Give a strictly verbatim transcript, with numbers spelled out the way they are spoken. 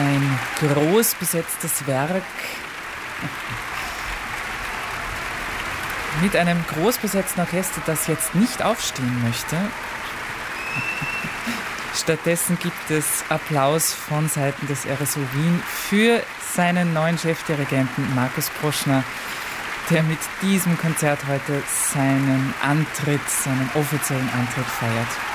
ein groß besetztes Werk mit einem groß besetzten Orchester, das jetzt nicht aufstehen möchte. Stattdessen gibt es Applaus von Seiten des R S O Wien für seinen neuen Chefdirigenten Markus Proschner, der mit diesem Konzert heute seinen Antritt, seinen offiziellen Antritt feiert.